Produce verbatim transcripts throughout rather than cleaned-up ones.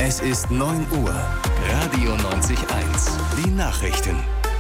Es ist neun Uhr. Radio neunzig eins. Die Nachrichten.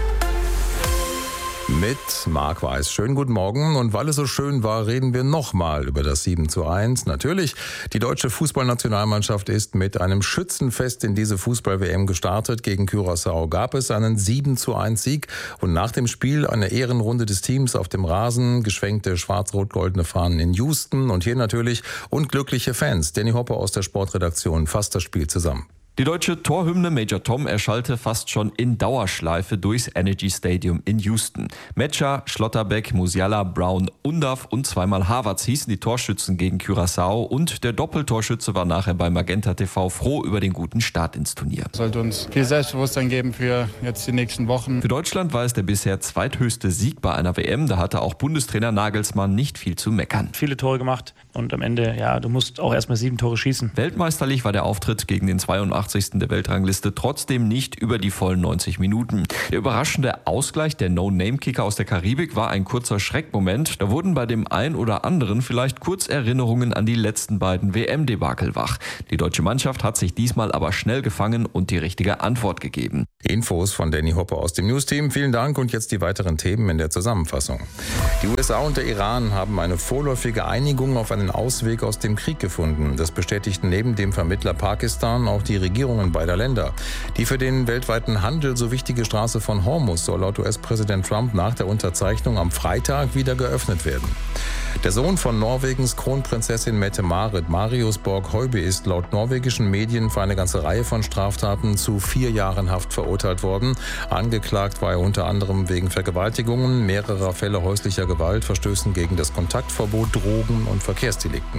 Mit Marc Weiß. Schönen guten Morgen. Und weil es so schön war, reden wir nochmal über das sieben zu eins. Natürlich, die deutsche Fußballnationalmannschaft ist mit einem Schützenfest in diese Fußball-W M gestartet. Gegen Curaçao gab es einen sieben zu eins Sieg. Und nach dem Spiel eine Ehrenrunde des Teams auf dem Rasen, geschwenkte schwarz-rot-goldene Fahnen in Houston und hier natürlich unglückliche Fans. Danny Hopper aus der Sportredaktion fasst das Spiel zusammen. Die deutsche Torhymne Major Tom erschallte fast schon in Dauerschleife durchs Energy Stadium in Houston. Metscher, Schlotterbeck, Musiala, Brown, Undav und zweimal Havertz hießen die Torschützen gegen Curaçao und der Doppeltorschütze war nachher bei Magenta T V froh über den guten Start ins Turnier. Es sollte uns viel Selbstbewusstsein geben für jetzt die nächsten Wochen. Für Deutschland war es der bisher zweithöchste Sieg bei einer W M. Da hatte auch Bundestrainer Nagelsmann nicht viel zu meckern. Viele Tore gemacht und am Ende, ja, du musst auch erstmal sieben Tore schießen. Weltmeisterlich war der Auftritt gegen den zweiundachtzigsten der Weltrangliste trotzdem nicht über die vollen neunzig Minuten. Der überraschende Ausgleich der No-Name-Kicker aus der Karibik war ein kurzer Schreckmoment. Da wurden bei dem ein oder anderen vielleicht kurz Erinnerungen an die letzten beiden W M-Debakel wach. Die deutsche Mannschaft hat sich diesmal aber schnell gefangen und die richtige Antwort gegeben. Infos von Danny Hopper aus dem News-Team. Vielen Dank und jetzt die weiteren Themen in der Zusammenfassung. Die U S A und der Iran haben eine vorläufige Einigung auf einen Ausweg aus dem Krieg gefunden. Das bestätigten neben dem Vermittler Pakistan auch die Regierungen beider Länder. Die für den weltweiten Handel so wichtige Straße von Hormuz soll laut U S-Präsident Trump nach der Unterzeichnung am Freitag wieder geöffnet werden. Der Sohn von Norwegens Kronprinzessin Mette-Marit, Marius Borg-Høiby, ist laut norwegischen Medien für eine ganze Reihe von Straftaten zu vier Jahren Haft verurteilt worden. Angeklagt war er unter anderem wegen Vergewaltigungen, mehrerer Fälle häuslicher Gewalt, Verstößen gegen das Kontaktverbot, Drogen und Verkehrsdelikten.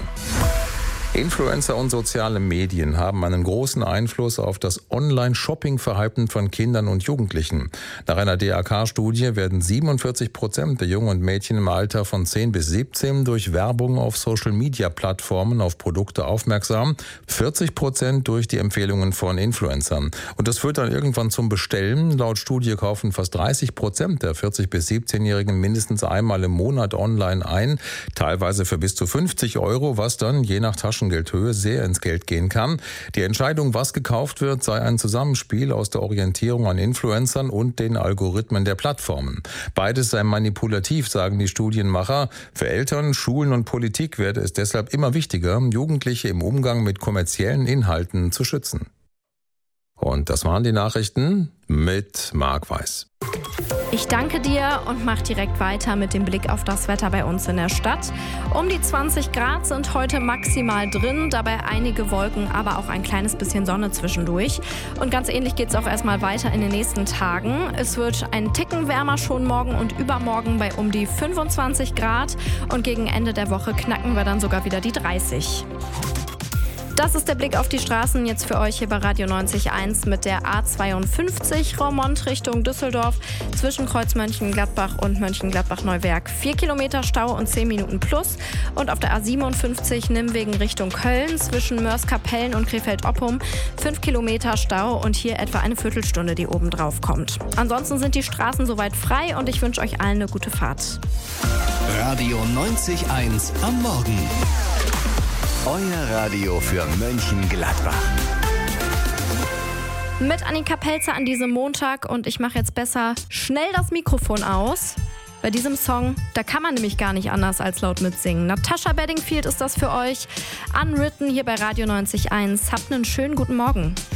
Influencer und soziale Medien haben einen großen Einfluss auf das Online-Shopping-Verhalten von Kindern und Jugendlichen. Nach einer D A K-Studie werden siebenundvierzig Prozent der Jungen und Mädchen im Alter von zehn bis siebzehn durch Werbung auf Social-Media-Plattformen auf Produkte aufmerksam, vierzig Prozent durch die Empfehlungen von Influencern. Und das führt dann irgendwann zum Bestellen. Laut Studie kaufen fast dreißig Prozent der vierzig bis siebzehnjährigen mindestens einmal im Monat online ein, teilweise für bis zu fünfzig Euro, was dann je nach Taschen Geldhöhe sehr ins Geld gehen kann. Die Entscheidung, was gekauft wird, sei ein Zusammenspiel aus der Orientierung an Influencern und den Algorithmen der Plattformen. Beides sei manipulativ, sagen die Studienmacher. Für Eltern, Schulen und Politik werde es deshalb immer wichtiger, Jugendliche im Umgang mit kommerziellen Inhalten zu schützen. Und das waren die Nachrichten mit Marc Weiß. Ich danke dir und mach direkt weiter mit dem Blick auf das Wetter bei uns in der Stadt. Um die zwanzig Grad sind heute maximal drin, dabei einige Wolken, aber auch ein kleines bisschen Sonne zwischendurch. Und ganz ähnlich geht es auch erstmal weiter in den nächsten Tagen. Es wird ein Ticken wärmer schon morgen und übermorgen bei um die fünfundzwanzig Grad. Und gegen Ende der Woche knacken wir dann sogar wieder die dreißig. Das ist der Blick auf die Straßen jetzt für euch hier bei Radio neunzig Komma eins mit der A zweiundfünfzig Roermond Richtung Düsseldorf zwischen Kreuz Mönchengladbach und Mönchengladbach-Neuwerk. Vier Kilometer Stau und zehn Minuten plus. Und auf der A siebenundfünfzig Nimwegen Richtung Köln zwischen Mörs-Kapellen und Krefeld-Oppum fünf Kilometer Stau und hier etwa eine Viertelstunde, die oben drauf kommt. Ansonsten sind die Straßen soweit frei und ich wünsche euch allen eine gute Fahrt. Radio neunzig Komma eins am Morgen. Euer Radio für Mönchengladbach. Mit Annika Pelzer an diesem Montag und ich mache jetzt besser schnell das Mikrofon aus. Bei diesem Song, da kann man nämlich gar nicht anders als laut mitsingen. Natasha Bedingfield ist das für euch. Unwritten hier bei Radio neunzig Komma eins. Habt einen schönen guten Morgen.